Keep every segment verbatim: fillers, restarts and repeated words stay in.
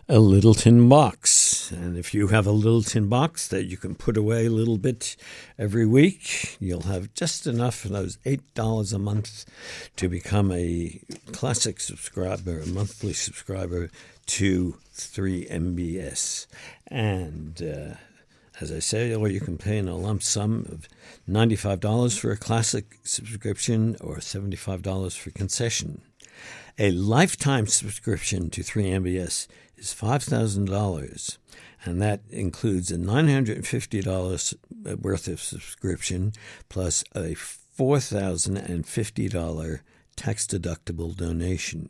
a little tin box. And if you have a little tin box that you can put away a little bit every week, you'll have just enough for those eight dollars a month to become a classic subscriber, a monthly subscriber to three M B S. And uh, as I say, or you can pay in a lump sum of ninety-five dollars for a classic subscription or seventy-five dollars for concession. A lifetime subscription to three M B S is five thousand dollars, and that includes a nine hundred fifty dollars worth of subscription plus a four thousand fifty dollars tax-deductible donation.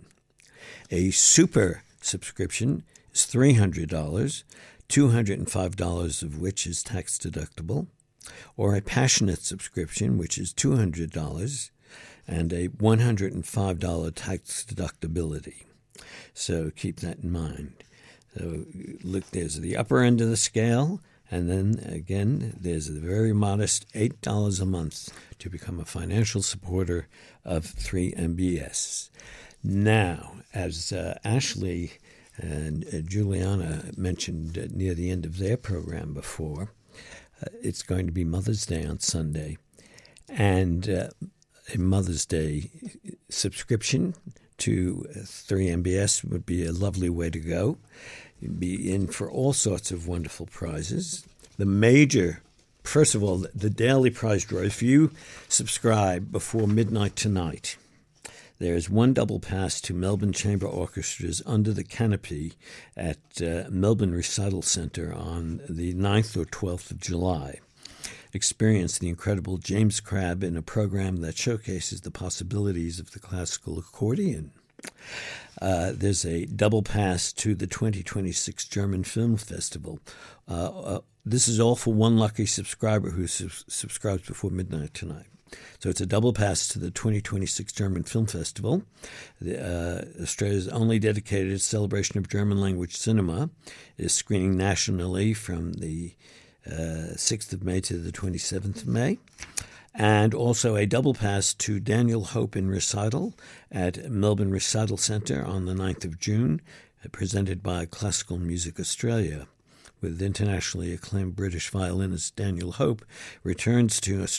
A super subscription is three hundred dollars, two hundred five dollars of which is tax-deductible, or a passionate subscription, which is two hundred dollars, and a one hundred five dollars tax deductibility. So keep that in mind. So look, there's the upper end of the scale, and then again, there's the very modest eight dollars a month to become a financial supporter of three M B S. Now, as uh, Ashley and uh, Juliana mentioned uh, near the end of their program before, uh, it's going to be Mother's Day on Sunday, and uh, a Mother's Day subscription to three M B S would be a lovely way to go. You'd be in for all sorts of wonderful prizes. The major, first of all, the daily prize draw, if you subscribe before midnight tonight, there's one double pass to Melbourne Chamber Orchestra's Under the Canopy at uh, Melbourne Recital Centre on the ninth or twelfth of July. Experience the incredible James Crabb in a program that showcases the possibilities of the classical accordion. Uh, there's a double pass to the twenty twenty-six German Film Festival. Uh, uh, this is all for one lucky subscriber who su- subscribes before midnight tonight. So it's a double pass to the twenty twenty-six German Film Festival, the, uh, Australia's only dedicated celebration of German language cinema. Is screening nationally from the Uh, sixth of May to the twenty-seventh of May, and also a double pass to Daniel Hope in Recital at Melbourne Recital Centre on the ninth of June, uh, presented by Classical Music Australia, with internationally acclaimed British violinist Daniel Hope returns to